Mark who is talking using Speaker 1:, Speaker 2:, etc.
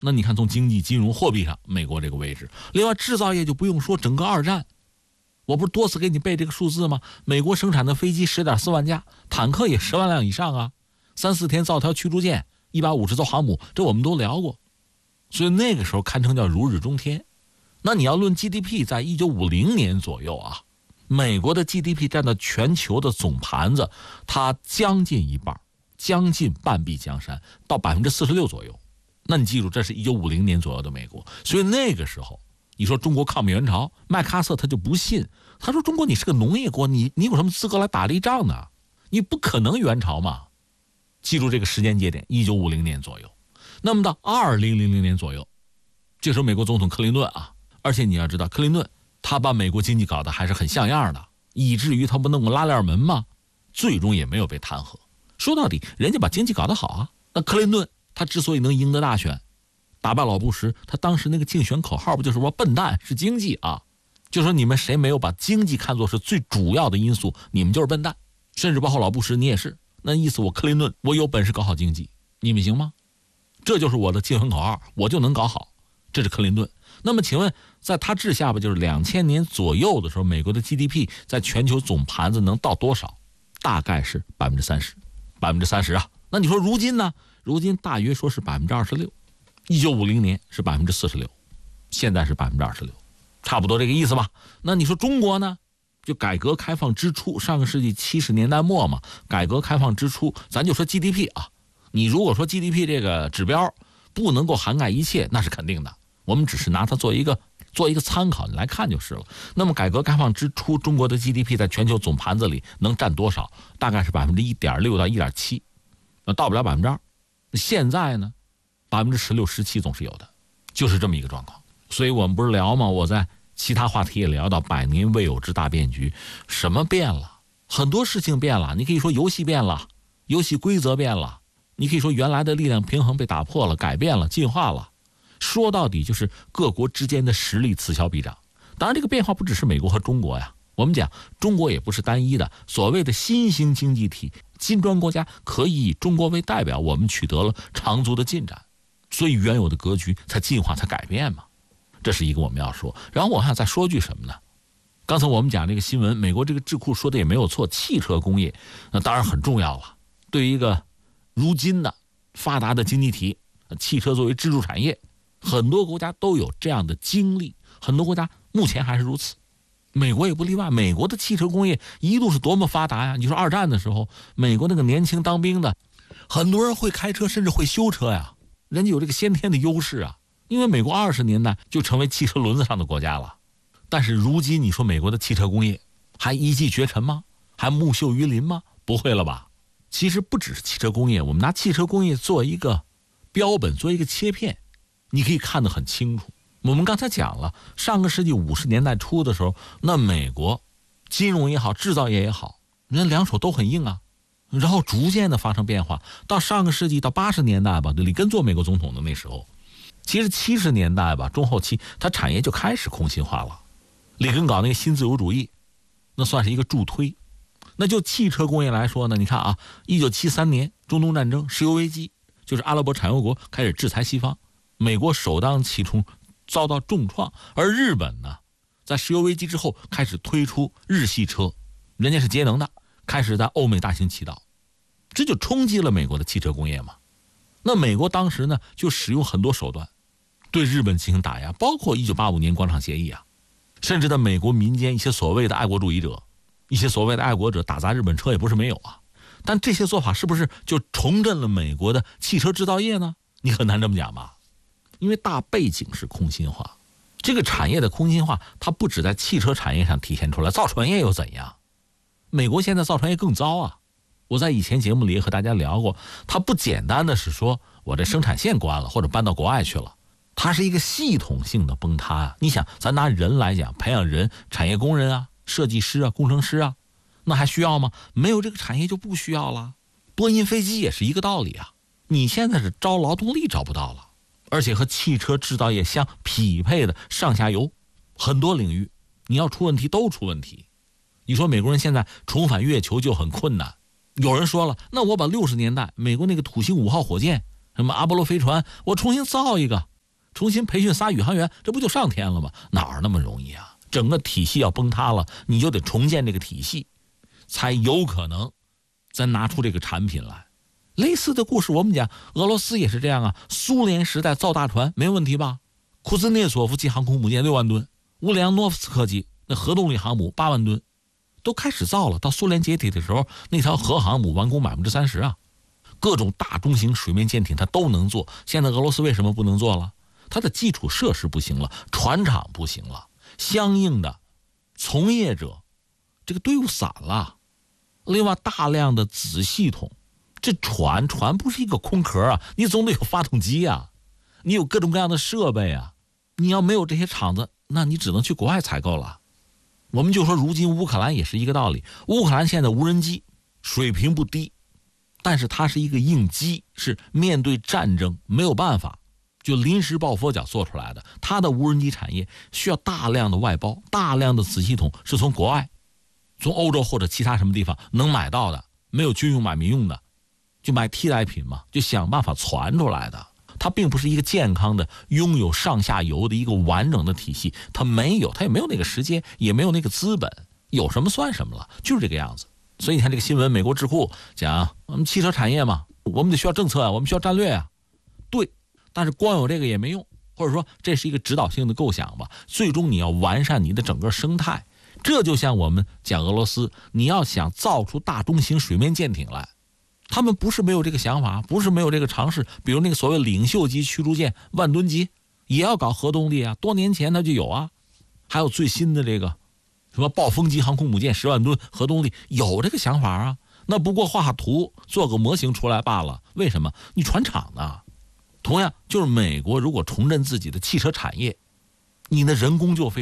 Speaker 1: 那你看从经济、金融、货币上，美国这个位置。另外制造业就不用说，整个二战，我不是多次给你背这个数字吗？美国生产的飞机10.4万架，坦克也10万辆以上啊，3、4天造条驱逐舰，150艘航母，这我们都聊过。所以那个时候堪称叫如日中天。那你要论 GDP， 在1950年左右啊，美国的 GDP 占到全球的总盘子，它将近一半，将近半壁江山，到46%左右。那你记住，这是1950年左右的美国。所以那个时候你说中国抗美援朝，麦克阿瑟他就不信，他说中国你是个农业国，你有什么资格来打这一仗呢？你不可能援朝嘛。记住这个时间节点，1950年左右。那么到2000年左右，这时候美国总统克林顿啊，而且你要知道克林顿他把美国经济搞得还是很像样的，以至于他不弄个拉链门吗？最终也没有被弹劾。说到底人家把经济搞得好啊。那克林顿他之所以能赢得大选，打败老布什，他当时那个竞选口号不就是说笨蛋是经济啊？就说你们谁没有把经济看作是最主要的因素，你们就是笨蛋。甚至包括老布什你也是。那意思我克林顿我有本事搞好经济，你们行吗？这就是我的竞选口号，我就能搞好。这是克林顿。那么请问在他治下吧，就是2000年左右的时候，美国的 GDP 在全球总盘子能到多少？大概是30%啊。那你说如今呢？如今大约说是26%，1950年是46%，现在是26%，差不多这个意思吧。那你说中国呢？就改革开放之初，上个世纪70年代末嘛，改革开放之初，咱就说 GDP 啊。你如果说 GDP 这个指标不能够涵盖一切，那是肯定的。我们只是拿它做一个参考，你来看就是了。那么改革开放之初，中国的 GDP 在全球总盘子里能占多少？大概是1.6%到1.7%，到不了2%。现在呢，16%、17%总是有的，就是这么一个状况。所以我们不是聊吗？我在其他话题也聊到100年未有之大变局，什么变了？很多事情变了。你可以说游戏变了，游戏规则变了，你可以说原来的力量平衡被打破了，改变了，进化了。说到底就是各国之间的实力此消彼长。当然这个变化不只是美国和中国呀，我们讲中国也不是单一的。所谓的新兴经济体、金砖国家可以以中国为代表，我们取得了长足的进展，所以原有的格局才进化才改变嘛。这是一个我们要说。然后我还再说句什么呢？刚才我们讲这个新闻，美国这个智库说的也没有错，汽车工业那当然很重要了。对于一个如今的发达的经济体，汽车作为支柱产业，很多国家都有这样的经历，很多国家目前还是如此，美国也不例外。美国的汽车工业一度是多么发达呀！你说二战的时候，美国那个年轻当兵的，很多人会开车，甚至会修车呀，人家有这个先天的优势啊。因为美国20年代就成为汽车轮子上的国家了。但是如今你说美国的汽车工业还一骑绝尘吗？还木秀于林吗？不会了吧。其实不只是汽车工业，我们拿汽车工业做一个标本，做一个切片，你可以看得很清楚。我们刚才讲了，上个世纪50年代初的时候，那美国金融也好，制造业也好，人两手都很硬啊。然后逐渐的发生变化，到上个世纪到80年代吧，里根做美国总统的那时候，其实70年代吧，中后期它产业就开始空心化了。里根搞那个新自由主义，那算是一个助推。那就汽车工业来说呢，你看啊，1973年中东战争，石油危机，就是阿拉伯产油国开始制裁西方，美国首当其冲遭到重创。而日本呢，在石油危机之后开始推出日系车，人家是节能的，开始在欧美大行其道，这就冲击了美国的汽车工业嘛。那美国当时呢就使用很多手段对日本进行打压，包括1985年广场协议啊，甚至在美国民间一些所谓的爱国主义者，一些所谓的爱国者打砸日本车也不是没有啊。但这些做法是不是就重振了美国的汽车制造业呢？你很难这么讲吧。因为大背景是空心化，这个产业的空心化它不只在汽车产业上体现出来，造船业又怎样？美国现在造船业更糟啊。我在以前节目里也和大家聊过，它不简单的是说我这生产线关了或者搬到国外去了，它是一个系统性的崩塌啊。你想咱拿人来讲，培养人，产业工人啊，设计师啊，工程师啊，那还需要吗？没有这个产业就不需要了。波音飞机也是一个道理啊，你现在是招劳动力找不到了，而且和汽车制造业相匹配的上下游很多领域，你要出问题都出问题。你说美国人现在重返月球就很困难，有人说了，那我把60年代美国那个土星5号火箭，什么阿波罗飞船，我重新造一个， 重新培训仨宇航员，这不就上天了吗？哪儿那么容易啊？整个体系要崩塌了，你就得重建这个体系，才有可能咱拿出这个产品来。类似的故事我们讲，俄罗斯也是这样啊。苏联时代造大船没问题吧？库兹涅佐夫级航空母舰6万吨，乌里扬诺夫斯克级那核动力航母8万吨，都开始造了。到苏联解体的时候，那条核航母完工30%啊。各种大中型水面舰艇它都能做，现在俄罗斯为什么不能做了？它的基础设施不行了，船厂不行了，相应的从业者这个队伍散了。另外大量的子系统，这船不是一个空壳啊，你总得有发动机啊，你有各种各样的设备啊，你要没有这些厂子，那你只能去国外采购了。我们就说如今乌克兰也是一个道理，乌克兰现在无人机水平不低，但是它是一个应激，是面对战争没有办法就临时抱佛脚做出来的。它的无人机产业需要大量的外包，大量的子系统是从国外，从欧洲或者其他什么地方能买到的，没有军用买民用的，就买替代品嘛，就想办法传出来的。它并不是一个健康的拥有上下游的一个完整的体系，它没有，它也没有那个时间，也没有那个资本，有什么算什么了，就是这个样子。所以你看这个新闻，美国智库讲我们汽车产业嘛，我们得需要政策啊，我们需要战略啊。对，但是光有这个也没用，或者说这是一个指导性的构想吧。最终你要完善你的整个生态，这就像我们讲俄罗斯，你要想造出大中型水面舰艇来，他们不是没有这个想法，不是没有这个尝试。比如那个所谓领袖级驱逐舰万吨级也要搞核动力啊，多年前它就有啊。还有最新的这个什么暴风级航空母舰10万吨核动力，有这个想法啊，那不过画图做个模型出来罢了。为什么？你船厂呢？同样就是美国如果重振自己的汽车产业，你的人工就非